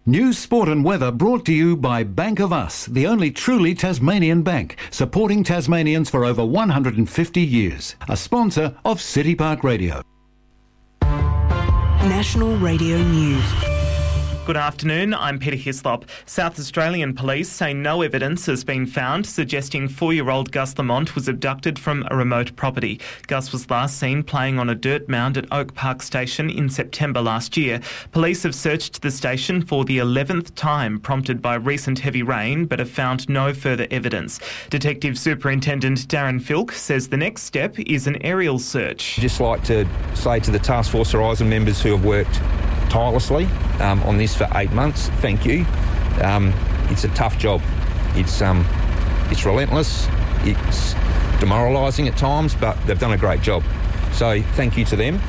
News, sport and weather brought to you by Bank of Us, the only truly Tasmanian bank, supporting Tasmanians for over 150 years. A sponsor of City Park Radio. National Radio News. Good afternoon, I'm Peter Hislop. South Australian police say no evidence has been found suggesting 4-year-old Gus Lamont was abducted from a remote property. Gus was last seen playing on a dirt mound at Oak Park Station in September last year. Police have searched the station for the 11th time, prompted by recent heavy rain, but have found no further evidence. Detective Superintendent Darren Filk says the next step is an aerial search. I'd just like to say to the Task Force Horizon members who have worked tirelessly on this for 8 months, thank you. It's a tough job. It's relentless. It's demoralising at times, but they've done a great job. So thank you to them.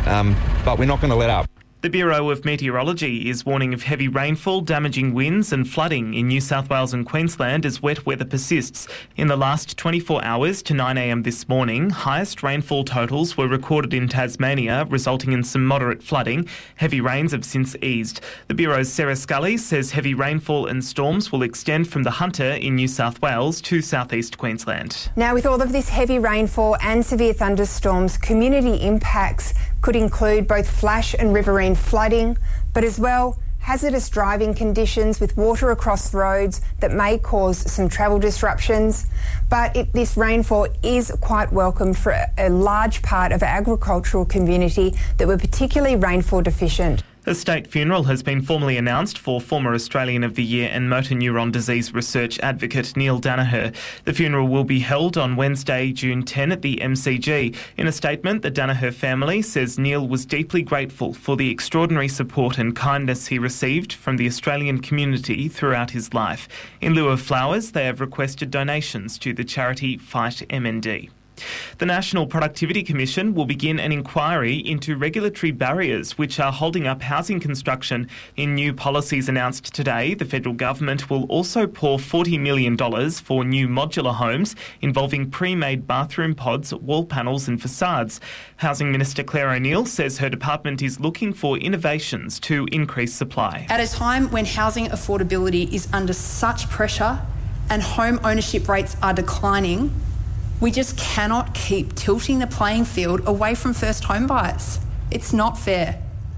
But we're not going to let up. The Bureau of Meteorology is warning of heavy rainfall, damaging winds and flooding in New South Wales and Queensland as wet weather persists. In the last 24 hours to 9 a.m. this morning, highest rainfall totals were recorded in Tasmania, resulting in some moderate flooding. Heavy rains have since eased. The Bureau's Sarah Scully says heavy rainfall and storms will extend from the Hunter in New South Wales to southeast Queensland. Now, with all of this heavy rainfall and severe thunderstorms, community impacts could include both flash and riverine flooding, but as well hazardous driving conditions with water across roads that may cause some travel disruptions. But this rainfall is quite welcome for a large part of our agricultural community that were particularly rainfall deficient. A state funeral has been formally announced for former Australian of the Year and motor neuron disease research advocate Neil Danaher. The funeral will be held on Wednesday, June 10 at the MCG. In a statement, the Danaher family says Neil was deeply grateful for the extraordinary support and kindness he received from the Australian community throughout his life. In lieu of flowers, they have requested donations to the charity Fight MND. The National Productivity Commission will begin an inquiry into regulatory barriers which are holding up housing construction. In new policies announced today, the federal government will also pour $40 million for new modular homes involving pre-made bathroom pods, wall panels and facades. Housing Minister Claire O'Neil says her department is looking for innovations to increase supply. At a time when housing affordability is under such pressure and home ownership rates are declining, we just cannot keep tilting the playing field away from first home buyers. It's not fair,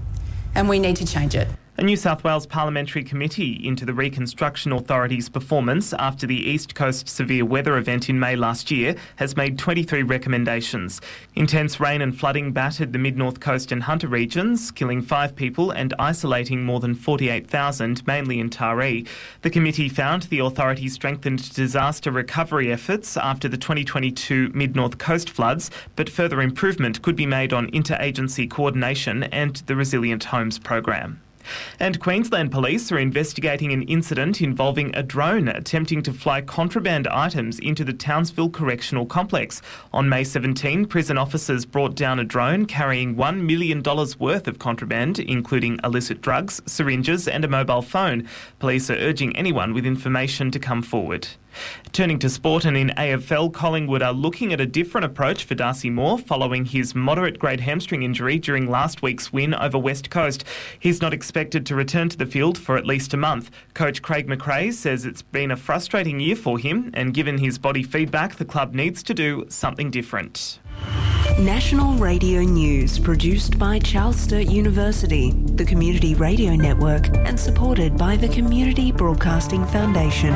and we need to change it. A New South Wales Parliamentary Committee into the Reconstruction Authority's performance after the East Coast severe weather event in May last year has made 23 recommendations. Intense rain and flooding battered the Mid-North Coast and Hunter regions, killing 5 people and isolating more than 48,000, mainly in Taree. The committee found the authority strengthened disaster recovery efforts after the 2022 Mid-North Coast floods, but further improvement could be made on interagency coordination and the Resilient Homes program. And Queensland Police are investigating an incident involving a drone attempting to fly contraband items into the Townsville Correctional Complex. On May 17, prison officers brought down a drone carrying $1 million worth of contraband, including illicit drugs, syringes and a mobile phone. Police are urging anyone with information to come forward. Turning to sport, and in AFL, Collingwood are looking at a different approach for Darcy Moore following his moderate-grade hamstring injury during last week's win over West Coast. He's not expected to return to the field for at least a month. Coach Craig McRae says it's been a frustrating year for him, and given his body feedback, the club needs to do something different. National Radio News, produced by Charles Sturt University, the Community Radio Network, and supported by the Community Broadcasting Foundation.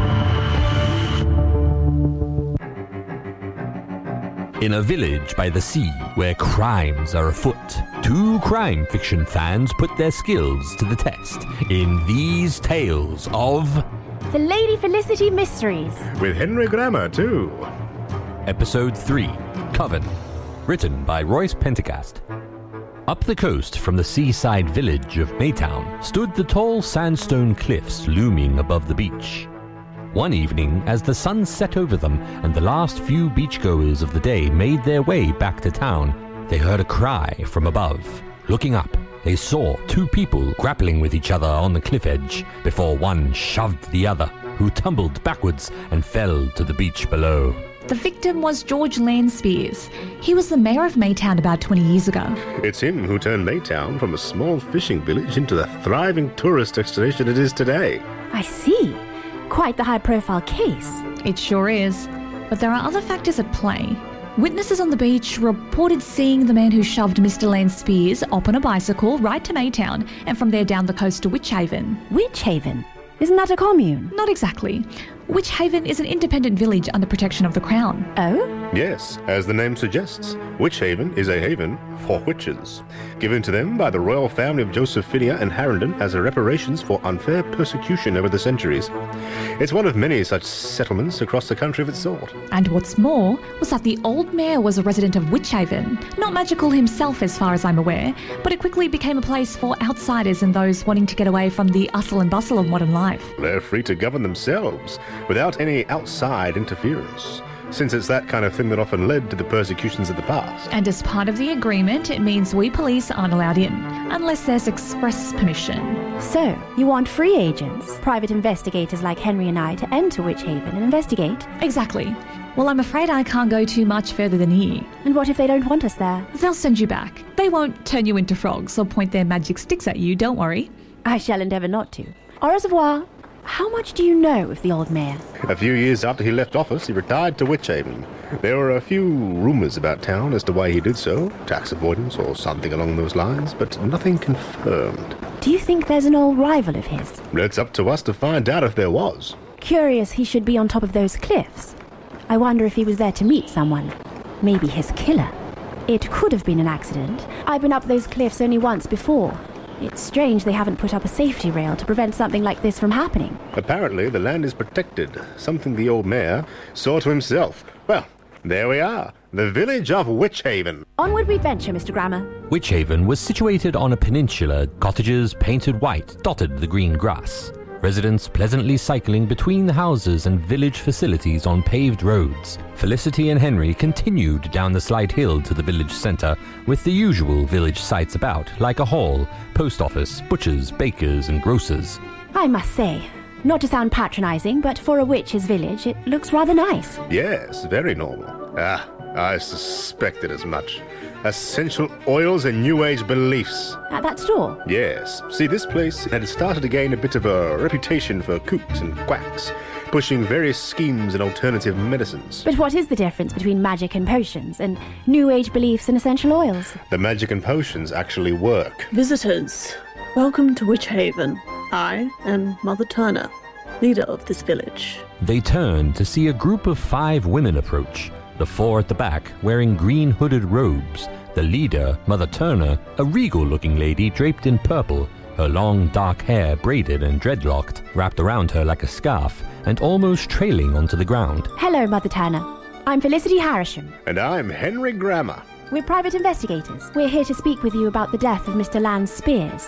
In a village by the sea where crimes are afoot, 2 crime fiction fans put their skills to the test in these tales of The Lady Felicity Mysteries. With Henry Grammer, too. Episode 3, Coven, written by Royce Pentecast. Up the coast from the seaside village of Maytown stood the tall sandstone cliffs looming above the beach. One evening, as the sun set over them and the last few beachgoers of the day made their way back to town, they heard a cry from above. Looking up, they saw 2 people grappling with each other on the cliff edge before one shoved the other, who tumbled backwards and fell to the beach below. The victim was George Landspears. He was the mayor of Maytown about 20 years ago. It's him who turned Maytown from a small fishing village into the thriving tourist destination it is today. I see. Quite the high-profile case. It sure is. But there are other factors at play. Witnesses on the beach reported seeing the man who shoved Mr. Landspears up on a bicycle right to Maytown and from there down the coast to Witch Haven. Witch Haven? Isn't that a commune? Not exactly. Witch Haven is an independent village under protection of the Crown. Oh? Yes, as the name suggests, Witch Haven is a haven for witches, given to them by the royal family of Josephinia and Harrington as a reparations for unfair persecution over the centuries. It's one of many such settlements across the country of its sort. And what's more was that the old mayor was a resident of Witch Haven. Not magical himself as far as I'm aware, but it quickly became a place for outsiders and those wanting to get away from the hustle and bustle of modern life. They're free to govern themselves without any outside interference, since it's that kind of thing that often led to the persecutions of the past. And as part of the agreement, it means we police aren't allowed in, unless there's express permission. So, you want free agents, private investigators like Henry and I, to enter Witch Haven and investigate? Exactly. Well, I'm afraid I can't go too much further than here. And what if they don't want us there? They'll send you back. They won't turn you into frogs or point their magic sticks at you, don't worry. I shall endeavour not to. Au reservoir. How much do you know of the old mayor? A few years after he left office, he retired to Witch Haven. There were a few rumours about town as to why he did so, tax avoidance or something along those lines, but nothing confirmed. Do you think there's an old rival of his? It's up to us to find out if there was. Curious he should be on top of those cliffs. I wonder if he was there to meet someone. Maybe his killer. It could have been an accident. I've been up those cliffs only once before. It's strange they haven't put up a safety rail to prevent something like this from happening. Apparently the land is protected, something the old mayor saw to himself. Well, there we are, the village of Witch Haven. Onward we venture, Mr. Grammer. Witch Haven was situated on a peninsula. Cottages painted white dotted the green grass. Residents pleasantly cycling between the houses and village facilities on paved roads. Felicity and Henry continued down the slight hill to the village centre, with the usual village sights about, like a hall, post office, butchers, bakers and grocers. I must say, not to sound patronising, but for a witch's village, it looks rather nice. Yes, very normal. I suspected as much. Essential oils and New Age beliefs. At that store? Yes. See, this place had started to gain a bit of a reputation for kooks and quacks, pushing various schemes and alternative medicines. But what is the difference between magic and potions, and New Age beliefs and essential oils? The magic and potions actually work. Visitors, welcome to Witch Haven. I am Mother Turner, leader of this village. They turned to see a group of 5 women approach. The 4 at the back, wearing green hooded robes. The leader, Mother Turner, a regal-looking lady draped in purple, her long dark hair braided and dreadlocked, wrapped around her like a scarf, and almost trailing onto the ground. Hello, Mother Turner. I'm Felicity Harrison. And I'm Henry Grammer. We're private investigators. We're here to speak with you about the death of Mr. Landspears.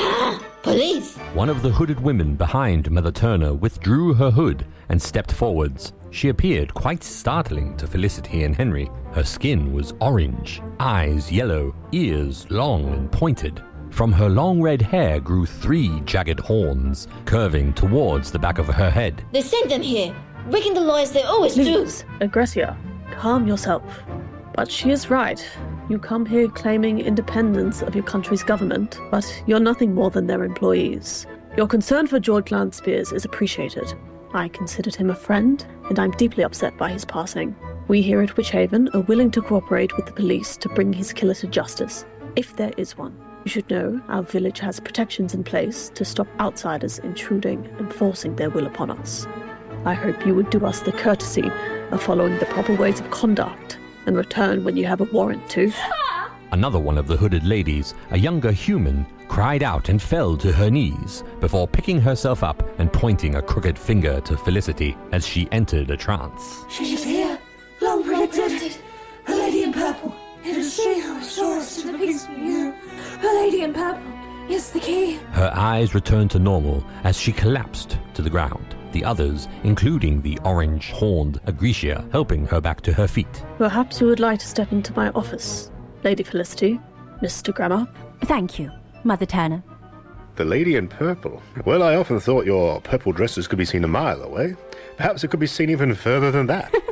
Police! One of the hooded women behind Mother Turner withdrew her hood and stepped forwards. She appeared quite startling to Felicity and Henry. Her skin was orange, eyes yellow, ears long and pointed. From her long red hair grew 3 jagged horns, curving towards the back of her head. They sent them here, breaking the law as they always do. Agressia, calm yourself. But she is right. You come here claiming independence of your country's government, but you're nothing more than their employees. Your concern for George Landspears is appreciated. I considered him a friend, and I'm deeply upset by his passing. We here at Witch Haven are willing to cooperate with the police to bring his killer to justice, if there is one. You should know our village has protections in place to stop outsiders intruding and forcing their will upon us. I hope you would do us the courtesy of following the proper ways of conduct and return when you have a warrant to. Another one of the hooded ladies, a younger human, cried out and fell to her knees before picking herself up and pointing a crooked finger to Felicity as she entered a trance. She is here, long predicted. Her lady in purple. It is she who restores us to the peace we knew. Her lady in purple is the key. Her eyes returned to normal as she collapsed to the ground. The others, including the orange-horned Agresia, helping her back to her feet. Perhaps you would like to step into my office, Lady Felicity, Mr. Grammer. Thank you, Mother Turner. The lady in purple. Well, I often thought your purple dresses could be seen a mile away. Perhaps it could be seen even further than that.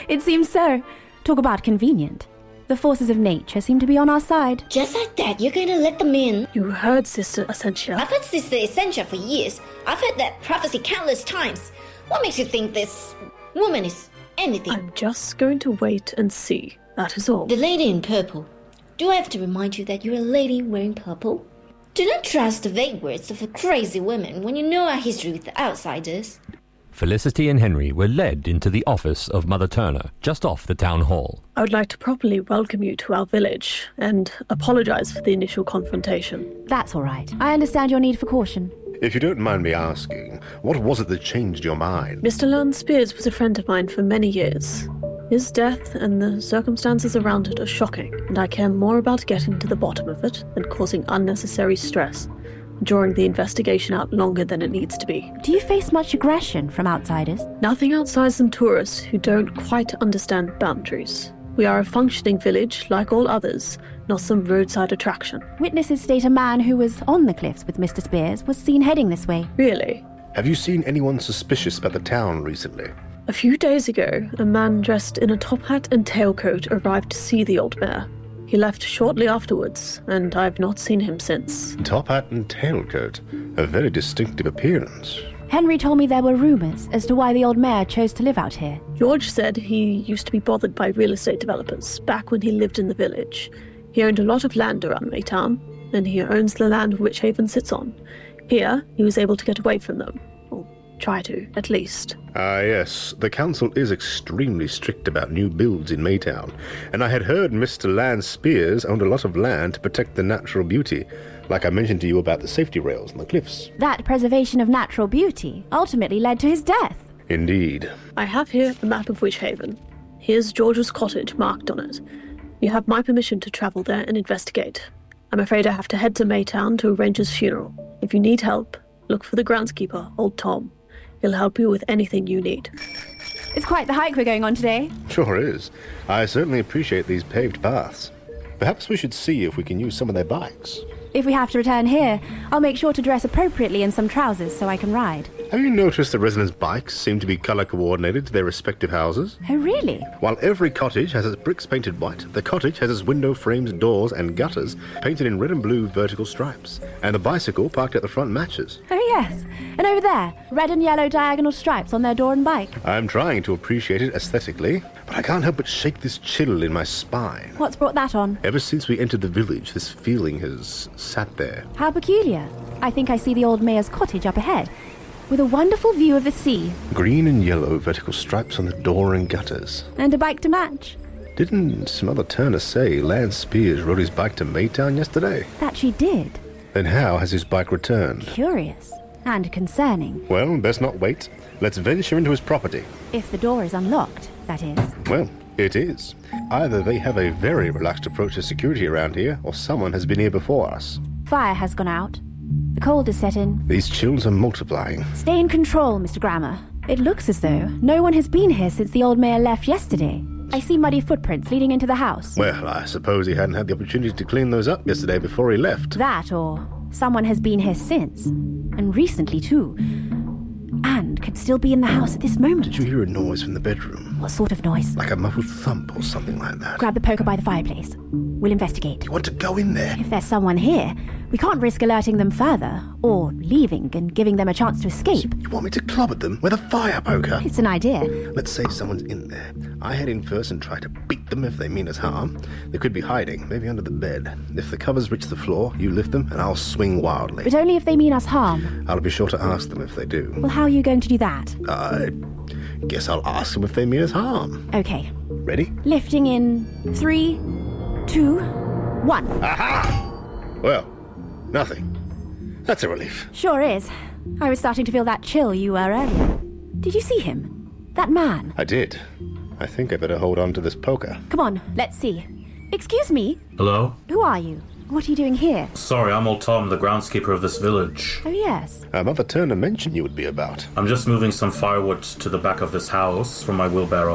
It seems so. Talk about convenient. The forces of nature seem to be on our side. Just like that, you're going to let them in? You heard Sister Essentia. I've heard Sister Essentia for years. I've heard that prophecy countless times. What makes you think this woman is anything? I'm just going to wait and see. That is all. The lady in purple. Do I have to remind you that you're a lady wearing purple? Do not trust the vague words of a crazy woman when you know our history with the outsiders. Felicity and Henry were led into the office of Mother Turner, just off the town hall. I would like to properly welcome you to our village and apologise for the initial confrontation. That's all right. I understand your need for caution. If you don't mind me asking, what was it that changed your mind? Mr. Lance Spears was a friend of mine for many years. His death and the circumstances around it are shocking, and I care more about getting to the bottom of it than causing unnecessary stress, drawing the investigation out longer than it needs to be. Do you face much aggression from outsiders? Nothing outside some tourists who don't quite understand boundaries. We are a functioning village, like all others, not some roadside attraction. Witnesses state a man who was on the cliffs with Mr. Spears was seen heading this way. Really? Have you seen anyone suspicious about the town recently? A few days ago, a man dressed in a top hat and tailcoat arrived to see the old mare. He left shortly afterwards, and I've not seen him since. Top hat and tailcoat. A very distinctive appearance. Henry told me there were rumours as to why the old mayor chose to live out here. George said he used to be bothered by real estate developers back when he lived in the village. He owned a lot of land around Maytown, and he owns the land Witch Haven sits on. Here, he was able to get away from them. Or try to, at least. Yes. The council is extremely strict about new builds in Maytown, and I had heard Mr. Lance Spears owned a lot of land to protect the natural beauty, like I mentioned to you about the safety rails and the cliffs. That preservation of natural beauty ultimately led to his death. Indeed. I have here a map of Witch Haven. Here's George's cottage marked on it. You have my permission to travel there and investigate. I'm afraid I have to head to Maytown to arrange his funeral. If you need help, look for the groundskeeper, old Tom. He'll help you with anything you need. It's quite the hike we're going on today. Sure is. I certainly appreciate these paved paths. Perhaps we should see if we can use some of their bikes. If we have to return here, I'll make sure to dress appropriately in some trousers so I can ride. Have you noticed the residents' bikes seem to be colour coordinated to their respective houses? Oh, really? While every cottage has its bricks painted white, the cottage has its window frames, doors and gutters painted in red and blue vertical stripes. And the bicycle parked at the front matches. Oh, yes. And over there, red and yellow diagonal stripes on their door and bike. I'm trying to appreciate it aesthetically, but I can't help but shake this chill in my spine. What's brought that on? Ever since we entered the village, this feeling has sat there. How peculiar. I think I see the old mayor's cottage up ahead, with a wonderful view of the sea. Green and yellow vertical stripes on the door and gutters. And a bike to match. Didn't Mother Turner say Lance Spears rode his bike to Maytown yesterday? That she did. Then how has his bike returned? Curious. And concerning. Well, best not wait. Let's venture into his property. If the door is unlocked, that is. Well, it is. Either they have a very relaxed approach to security around here, or someone has been here before us. Fire has gone out. The cold has set in. These chills are multiplying. Stay in control, Mr. Grammer. It looks as though no one has been here since the old mayor left yesterday. I see muddy footprints leading into the house. Well, I suppose he hadn't had the opportunity to clean those up yesterday before he left. That, or someone has been here since. And recently, too. And could still be in the house at this moment. Did you hear a noise from the bedroom? What sort of noise? Like a muffled thump or something like that. Grab the poker by the fireplace. We'll investigate. You want to go in there? If there's someone here, we can't risk alerting them further, or leaving and giving them a chance to escape. You want me to club at them with a fire poker? It's an idea. Let's say someone's in there. I head in first and try to beat them if they mean us harm. They could be hiding, maybe under the bed. If the covers reach the floor, you lift them and I'll swing wildly. But only if they mean us harm. I'll be sure to ask them if they do. Well, how are you going to do that? I guess I'll ask them if they mean us harm. Okay. Ready? Lifting in 3, 2, 1. Aha! Well, nothing. That's a relief. Sure is. I was starting to feel that chill you were earlier. Did you see him? That man? I did. I think I better hold on to this poker. Come on, let's see. Excuse me? Hello? Who are you? What are you doing here? Sorry, I'm old Tom, the groundskeeper of this village. Oh, yes. Mother Turner mentioned you would be about. I'm just moving some firewood to the back of this house from my wheelbarrow.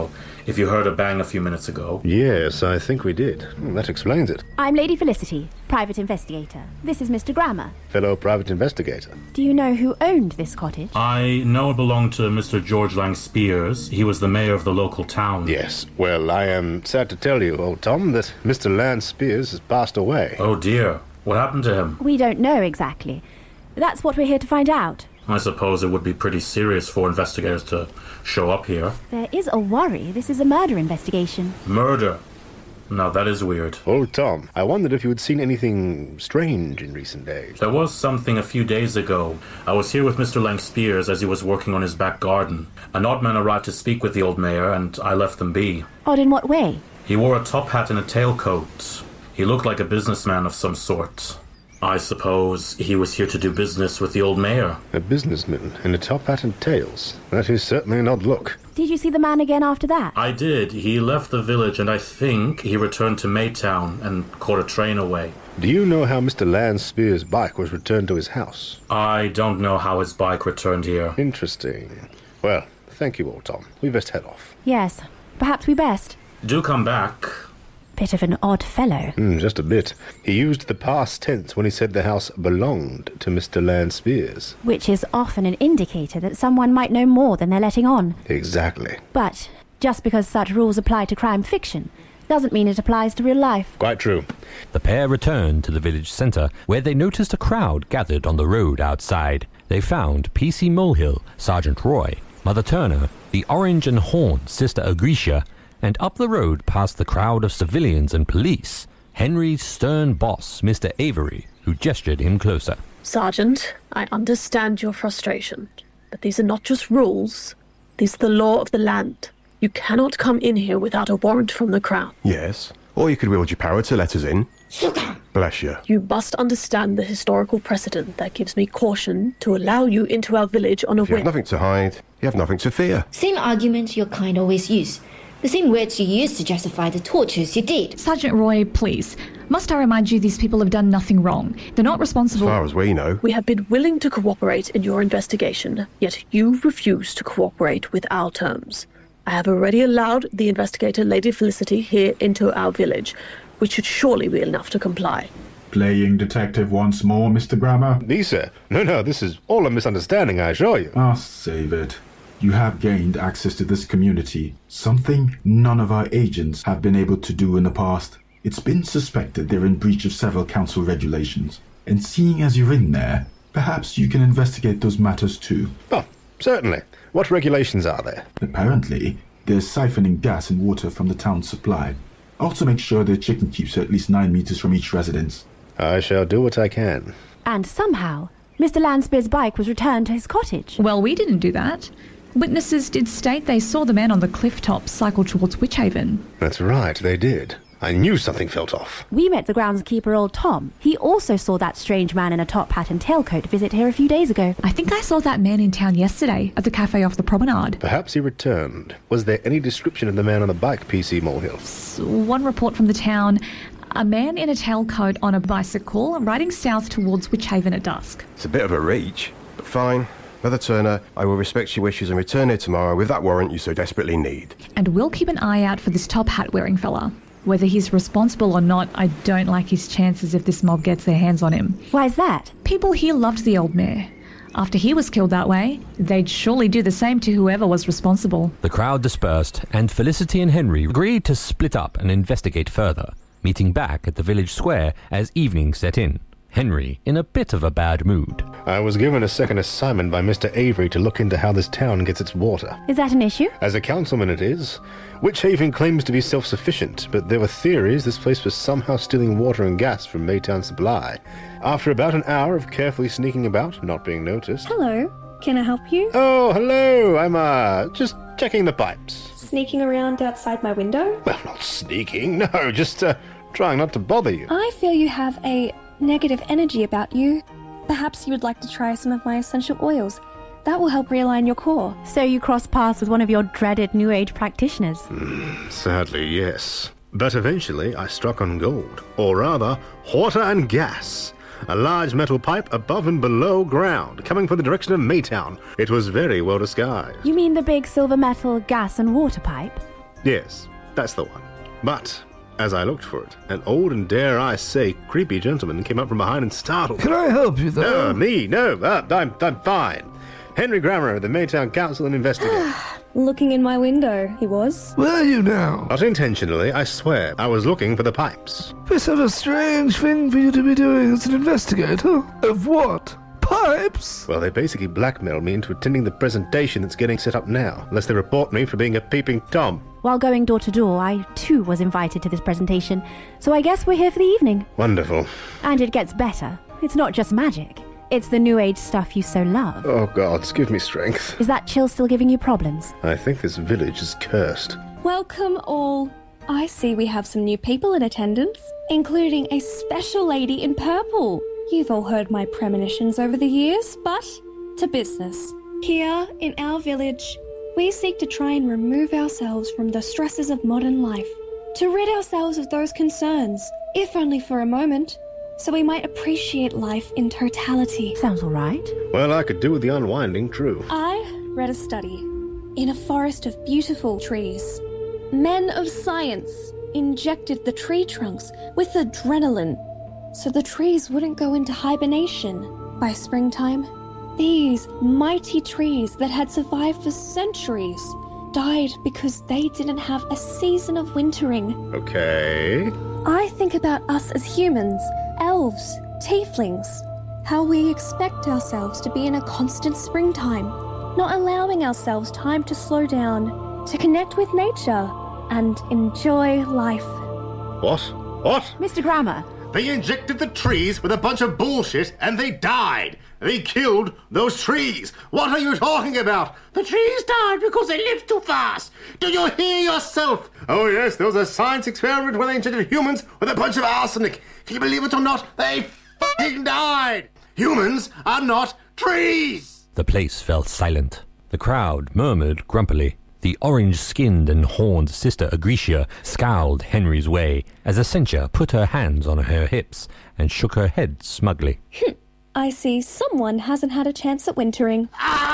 if you heard a bang a few minutes ago. Yes, I think we did. That explains it. I'm Lady Felicity, private investigator. This is Mr. Grammer. Fellow private investigator. Do you know who owned this cottage? I know it belonged to Mr. George Lang Spears. He was the mayor of the local town. Yes. Well, I am sad to tell you, old Tom, that Mr. Lang Spears has passed away. Oh dear. What happened to him? We don't know exactly. That's what we're here to find out. I suppose it would be pretty serious for investigators to show up here. There is a worry. This is a murder investigation. Murder? Now that is weird. Old Tom, I wondered if you had seen anything strange in recent days. There was something a few days ago. I was here with Mr. Lang Spears as he was working on his back garden. An odd man arrived to speak with the old mayor, and I left them be. Odd in what way? He wore a top hat and a tailcoat. He looked like a businessman of some sort. I suppose he was here to do business with the old mayor. A businessman in a top hat and tails. That is certainly an odd look. Did you see the man again after that? I did. He left the village, and I think he returned to Maytown and caught a train away. Do you know how Mr. Lang Spears' bike was returned to his house? I don't know how his bike returned here. Interesting. Well, thank you, old Tom. We best head off. Yes, perhaps we best. Do come back. Bit of an odd fellow. Just a bit. He used the past tense when he said the house belonged to Mr. Lang Spears. Which is often an indicator that someone might know more than they're letting on. Exactly. But just because such rules apply to crime fiction doesn't mean it applies to real life. Quite true. The pair returned to the village centre, where they noticed a crowd gathered on the road outside. They found P.C. Molehill, Sergeant Roy, Mother Turner, the Orange and Horn Sister Agricia, and up the road past the crowd of civilians and police, Henry's stern boss, Mr. Avery, who gestured him closer. Sergeant, I understand your frustration, but these are not just rules. These are the law of the land. You cannot come in here without a warrant from the Crown. Yes, or you could wield your power to let us in. Bless you. You must understand the historical precedent that gives me caution to allow you into our village on a If you whim. have nothing to hide, you have nothing to fear. Same argument your kind always use. The same words you used to justify the tortures you did. Sergeant Roy, please. Must I remind you these people have done nothing wrong? They're not responsible. As far as we know. We have been willing to cooperate in your investigation, yet you refuse to cooperate with our terms. I have already allowed the investigator Lady Felicity here into our village, which should surely be enough to comply. Playing detective once more, Mr. Grammer? Lisa, no, this is all a misunderstanding, I assure you. Ah, save it. You have gained access to this community, something none of our agents have been able to do in the past. It's been suspected they're in breach of several council regulations, and seeing as you're in there, perhaps you can investigate those matters too. Oh, certainly. What regulations are there? Apparently, there's siphoning gas and water from the town's supply. Also make sure the chicken keeps at least 9 meters from each residence. I shall do what I can. And somehow, Mr. Lanspear's bike was returned to his cottage. Well, we didn't do that. Witnesses did state they saw the man on the cliff top cycle towards Witchhaven. That's right, they did. I knew something felt off. We met the groundskeeper, old Tom. He also saw that strange man in a top hat and tailcoat visit here a few days ago. I think I saw that man in town yesterday at the cafe off the promenade. Perhaps he returned. Was there any description of the man on the bike, P.C. Molehill? One report from the town. A man in a tailcoat on a bicycle riding south towards Witchhaven at dusk. It's a bit of a reach, but fine. Mother Turner, I will respect your wishes and return here tomorrow with that warrant you so desperately need. And we'll keep an eye out for this top hat wearing fella. Whether he's responsible or not, I don't like his chances if this mob gets their hands on him. Why's that? People here loved the old mayor. After he was killed that way, they'd surely do the same to whoever was responsible. The crowd dispersed, and Felicity and Henry agreed to split up and investigate further, meeting back at the village square as evening set in. Henry in a bit of a bad mood. I was given a second assignment by Mr. Avery to look into how this town gets its water. Is that an issue? As a councilman it is. Witchhaven claims to be self-sufficient, but there were theories this place was somehow stealing water and gas from Maytown Supply. After about an hour of carefully sneaking about, not being noticed... Hello, can I help you? Oh, hello, I'm just checking the pipes. Sneaking around outside my window? Well, not sneaking, no, just trying not to bother you. I feel you have a negative energy about you. Perhaps you would like to try some of my essential oils. That will help realign your core. So you cross paths with one of your dreaded New Age practitioners? Sadly, yes. But eventually I struck on gold. Or rather, water and gas. A large metal pipe above and below ground, coming from the direction of Maytown. It was very well disguised. You mean the big silver metal gas and water pipe? Yes, that's the one. But as I looked for it, an old and, dare I say, creepy gentleman came up from behind and startled me. Can I help you, though? No, me, no. I'm fine. Henry Grammer of the Maytown Council and Investigator. Looking in my window, he was. Where are you now? Not intentionally, I swear. I was looking for the pipes. This is a strange thing for you to be doing as an investigator. Of what? Pipes? Well, they basically blackmailed me into attending the presentation that's getting set up now, unless they report me for being a peeping Tom. While going door to door, I too was invited to this presentation, so I guess we're here for the evening. Wonderful. And it gets better. It's not just magic. It's the new age stuff you so love. Oh, gods, give me strength. Is that chill still giving you problems? I think this village is cursed. Welcome all. I see we have some new people in attendance, including a special lady in purple. You've all heard my premonitions over the years, but to business. Here, in our village, we seek to try and remove ourselves from the stresses of modern life, to rid ourselves of those concerns, if only for a moment, so we might appreciate life in totality. Sounds all right. Well, I could do with the unwinding, true. I read a study in a forest of beautiful trees. Men of science injected the tree trunks with adrenaline so the trees wouldn't go into hibernation. By springtime, these mighty trees that had survived for centuries died because they didn't have a season of wintering. Okay. I think about us as humans, elves, tieflings, how we expect ourselves to be in a constant springtime, not allowing ourselves time to slow down, to connect with nature, and enjoy life. What? What? Mr. Grammer. They injected the trees with a bunch of bullshit and they died. They killed those trees. What are you talking about? The trees died because they lived too fast. Do you hear yourself? Oh yes, there was a science experiment where they injected humans with a bunch of arsenic. Can you believe it or not? They f***ing died. Humans are not trees. The place fell silent. The crowd murmured grumpily. The orange-skinned and horned Sister Agricia scowled Henry's way as Essentia put her hands on her hips and shook her head smugly. I see someone hasn't had a chance at wintering.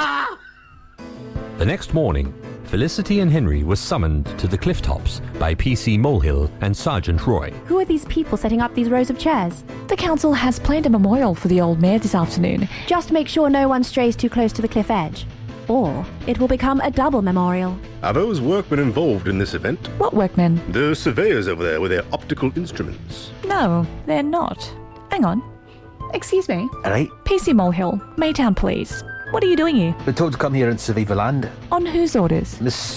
The next morning, Felicity and Henry were summoned to the cliff tops by PC Molehill and Sergeant Roy. Who are these people setting up these rows of chairs? The council has planned a memorial for the old mayor this afternoon. Just make sure no one strays too close to the cliff edge. Or it will become a double memorial. Are those workmen involved in this event? What workmen? The surveyors over there with their optical instruments. No, they're not. Hang on. Excuse me. All right. PC Molehill, Maytown Police. What are you doing here? We're told to come here and survey the land. On whose orders?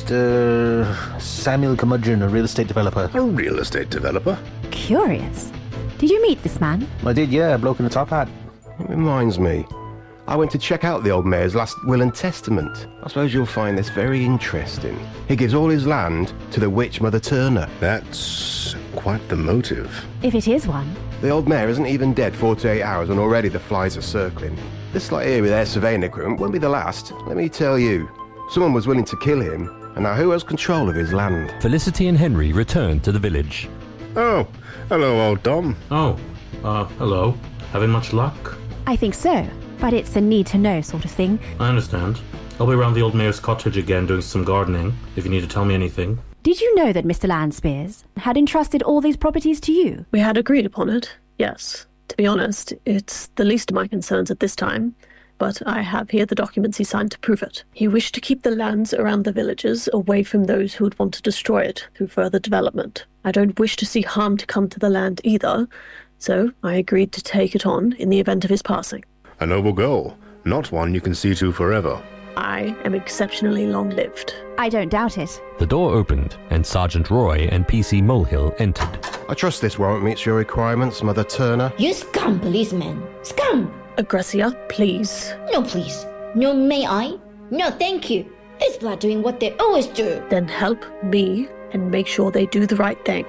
Mr. Samuel Curmudgeon, a real estate developer. A real estate developer? Curious. Did you meet this man? I did, yeah, a bloke in a top hat. It reminds me. I went to check out the old mayor's last will and testament. I suppose you'll find this very interesting. He gives all his land to the witch Mother Turner. That's quite the motive. If it is one. The old mayor isn't even dead 48 hours and already the flies are circling. This lot here with their surveying equipment won't be the last. Let me tell you. Someone was willing to kill him, and now who has control of his land? Felicity and Henry returned to the village. Oh, hello, old Dom. Oh, hello. Having much luck? I think so. But it's a need-to-know sort of thing. I understand. I'll be around the old mayor's cottage again doing some gardening, if you need to tell me anything. Did you know that Mr. Landspears had entrusted all these properties to you? We had agreed upon it, yes. To be honest, it's the least of my concerns at this time, but I have here the documents he signed to prove it. He wished to keep the lands around the villages away from those who would want to destroy it through further development. I don't wish to see harm to come to the land either, so I agreed to take it on in the event of his passing. A noble goal, not one you can see to forever. I am exceptionally long-lived. I don't doubt it. The door opened, and Sergeant Roy and PC Molehill entered. I trust this warrant meets your requirements, Mother Turner. You scum, policeman. Scum! Agressia, please. No, please. No, may I? No, thank you. It's blood doing what they always do. Then help me and make sure they do the right thing.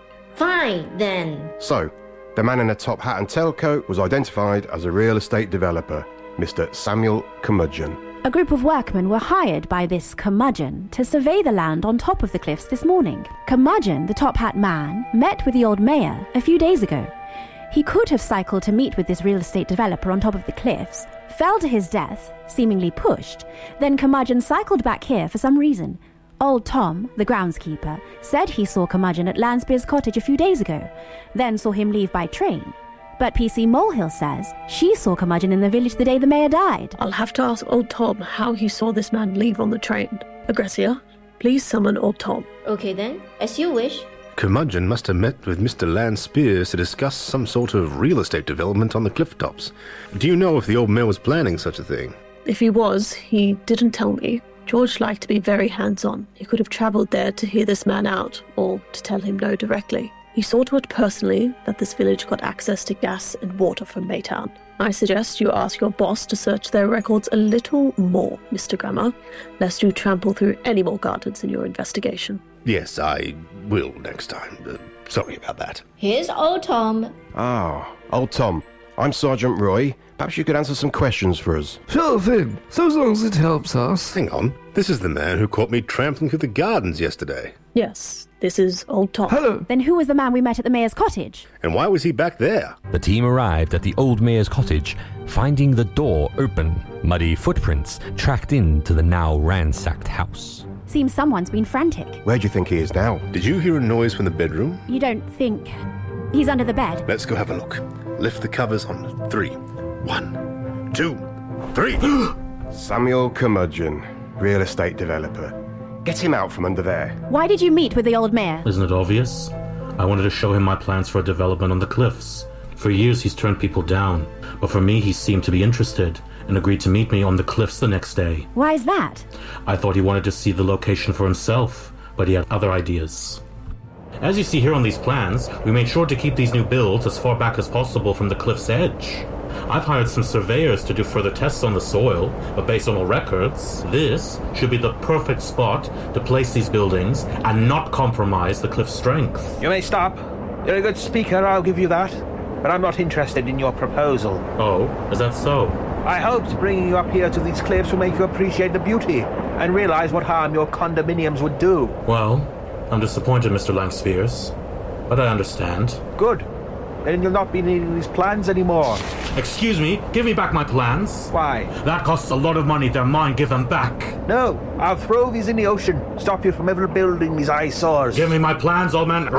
Fine, then. So, the man in a top hat and tailcoat was identified as a real estate developer, Mr. Samuel Curmudgeon. A group of workmen were hired by this Curmudgeon to survey the land on top of the cliffs this morning. Curmudgeon, the top hat man, met with the old mayor a few days ago. He could have cycled to meet with this real estate developer on top of the cliffs, fell to his death, seemingly pushed. Then Curmudgeon cycled back here for some reason. Old Tom, the groundskeeper, said he saw Curmudgeon at Landspear's cottage a few days ago, then saw him leave by train. But PC Molehill says she saw Curmudgeon in the village the day the mayor died. I'll have to ask Old Tom how he saw this man leave on the train. Agresia, please summon Old Tom. Okay then, as you wish. Curmudgeon must have met with Mr. Landspears to discuss some sort of real estate development on the cliff tops. Do you know if the old mayor was planning such a thing? If he was, he didn't tell me. George liked to be very hands-on. He could have travelled there to hear this man out, or to tell him no directly. He saw to it personally that this village got access to gas and water from Maytown. I suggest you ask your boss to search their records a little more, Mr. Grammer, lest you trample through any more gardens in your investigation. Yes, I will next time. Sorry about that. Here's Old Tom. Ah, Old Tom. I'm Sergeant Roy. Perhaps you could answer some questions for us. Sure thing, so long as it helps us. Hang on. This is the man who caught me trampling through the gardens yesterday. Yes, this is Old Tom. Hello. Then who was the man we met at the mayor's cottage? And why was he back there? The team arrived at the old mayor's cottage, finding the door open, muddy footprints tracked into the now ransacked house. Seems someone's been frantic. Where do you think he is now? Did you hear a noise from the bedroom? You don't think he's under the bed? Let's go have a look. Lift the covers on 3. 1, 2, 3. Samuel Curmudgeon, real estate developer. Get him out from under there. Why did you meet with the old mayor? Isn't it obvious? I wanted to show him my plans for a development on the cliffs. For years he's turned people down, but for me he seemed to be interested and agreed to meet me on the cliffs the next day. Why is that? I thought he wanted to see the location for himself, but he had other ideas. As you see here on these plans, we made sure to keep these new builds as far back as possible from the cliff's edge. I've hired some surveyors to do further tests on the soil, but based on all records, this should be the perfect spot to place these buildings and not compromise the cliff's strength. You may stop. You're a good speaker, I'll give you that. But I'm not interested in your proposal. Oh, is that so? I hoped bringing you up here to these cliffs will make you appreciate the beauty and realize what harm your condominiums would do. Well, I'm disappointed, Mr. Landspears, but I understand. Good. Then you'll not be needing these plans anymore. Excuse me, give me back my plans. Why? That costs a lot of money. They're mine. Give them back. No, I'll throw these in the ocean. Stop you from ever building these eyesores. Give me my plans, old man.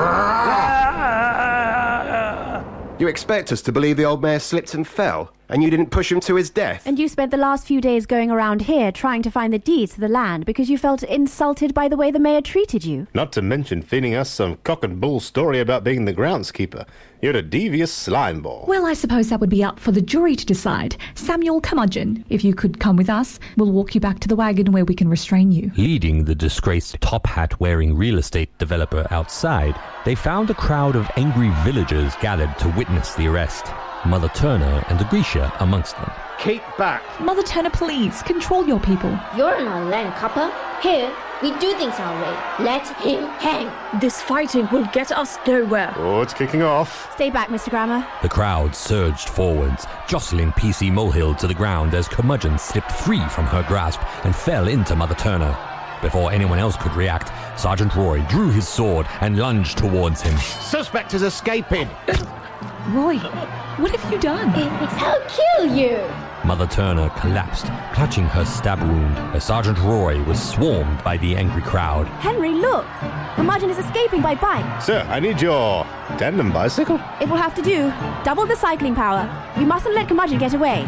You expect us to believe the old mayor slipped and fell, and you didn't push him to his death? And you spent the last few days going around here trying to find the deeds to the land because you felt insulted by the way the mayor treated you? Not to mention feeding us some cock and bull story about being the groundskeeper. You're a devious slime ball. Well, I suppose that would be up for the jury to decide. Samuel Curmudgeon, if you could come with us, we'll walk you back to the wagon where we can restrain you. Leading the disgraced top hat wearing real estate developer outside, they found a crowd of angry villagers gathered to witness the arrest. Mother Turner and Agresia amongst them. Keep back. Mother Turner, please, control your people. You're not a land copper. Here, we do things our way. Let him hang. This fighting will get us nowhere. Oh, it's kicking off. Stay back, Mr. Grammer. The crowd surged forwards, jostling PC Molehill to the ground as Curmudgeon slipped free from her grasp and fell into Mother Turner. Before anyone else could react, Sergeant Roy drew his sword and lunged towards him. Suspect is escaping. Roy, what have you done? I'll kill you. Mother Turner collapsed, clutching her stab wound, as Sergeant Roy was swarmed by the angry crowd. Henry, look! Curmudgeon is escaping by bike. Sir, I need your tandem bicycle. It will have to do. Double the cycling power. We mustn't let Curmudgeon get away.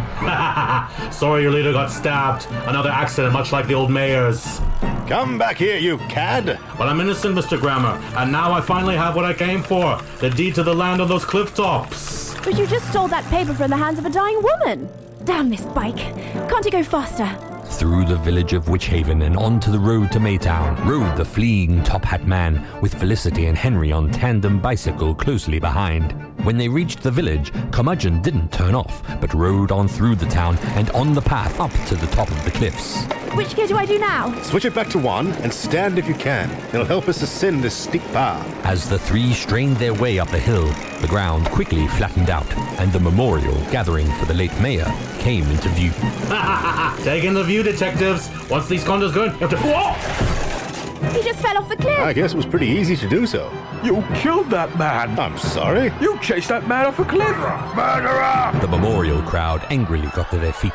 Sorry your leader got stabbed. Another accident, much like the old mayor's. Come back here, you cad. Well, I'm innocent, Mr. Grammer, and now I finally have what I came for. The deed to the land on those cliff tops. But you just stole that paper from the hands of a dying woman. Damn this bike. Can't it go faster? Through the village of Witchhaven and onto the road to Maytown rode the fleeing top hat man, with Felicity and Henry on tandem bicycle closely behind. When they reached the village, Curmudgeon didn't turn off, but rode on through the town and on the path up to the top of the cliffs. Which gear do I do now? Switch it back to 1 and stand if you can. It'll help us ascend this steep path. As the three strained their way up the hill, the ground quickly flattened out, and the memorial gathering for the late mayor came into view. Take in the view, detectives. Once these condos go in, you have to... Whoa! He just fell off the cliff. I guess it was pretty easy to do so. You killed that man. I'm sorry. You chased that man off a cliff. Murderer! The memorial crowd angrily got to their feet.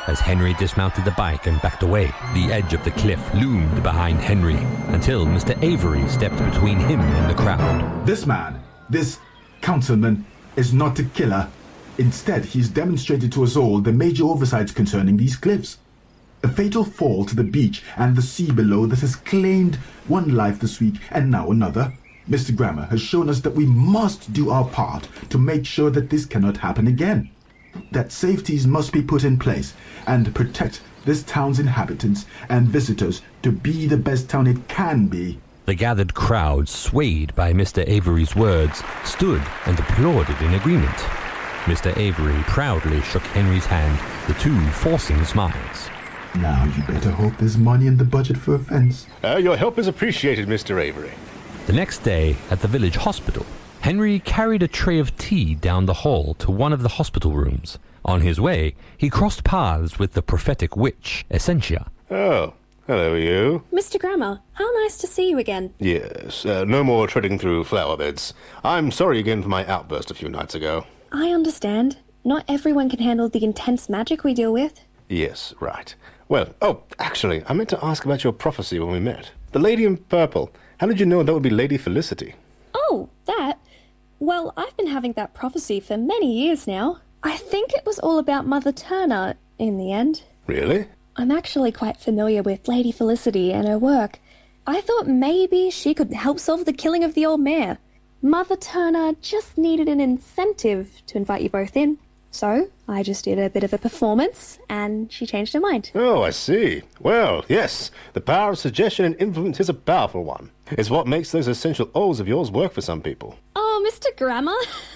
as Henry dismounted the bike and backed away. The edge of the cliff loomed behind Henry until Mr. Avery stepped between him and the crowd. This man, this councilman, is not a killer. Instead, he's demonstrated to us all the major oversights concerning these cliffs. A fatal fall to the beach and the sea below that has claimed one life this week and now another. Mr. Grammer has shown us that we must do our part to make sure that this cannot happen again. That safeties must be put in place and protect this town's inhabitants and visitors to be the best town it can be. The gathered crowd, swayed by Mr. Avery's words, stood and applauded in agreement. Mr. Avery proudly shook Henry's hand, the two forcing smiles. Now you better hope there's money in the budget for a fence. Your help is appreciated, Mr. Avery. The next day, at the village hospital, Henry carried a tray of tea down the hall to one of the hospital rooms. On his way, he crossed paths with the prophetic witch, Essentia. Oh, hello, you. Mr. Grammer, how nice to see you again. Yes, no more treading through flower beds. I'm sorry again for my outburst a few nights ago. I understand. Not everyone can handle the intense magic we deal with. Yes, right. Well, actually, I meant to ask about your prophecy when we met. The lady in purple. How did you know that would be Lady Felicity? Oh, that? Well, I've been having that prophecy for many years now. I think it was all about Mother Turner in the end. Really? I'm actually quite familiar with Lady Felicity and her work. I thought maybe she could help solve the killing of the old mayor. Mother Turner just needed an incentive to invite you both in. So I just did a bit of a performance, and she changed her mind. Oh, I see. Well, yes, the power of suggestion and influence is a powerful one. It's what makes those essential oils of yours work for some people. Oh, Mr. Grammer.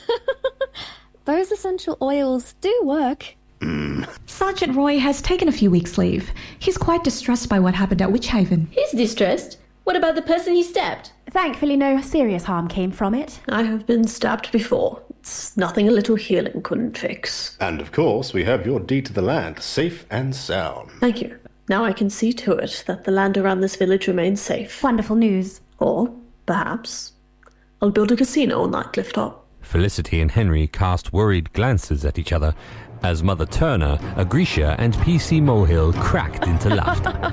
Those essential oils do work. Sergeant Roy has taken a few weeks' leave. He's quite distressed by what happened at Witchhaven. He's distressed? What about the person he stabbed? Thankfully, no serious harm came from it. I have been stabbed before. It's nothing a little healing couldn't fix. And of course, we have your deed to the land, safe and sound. Thank you. Now I can see to it that the land around this village remains safe. Wonderful news. Or, perhaps, I'll build a casino on that cliff top. Felicity and Henry cast worried glances at each other as Mother Turner, Agricia, and PC Mohill cracked into laughter.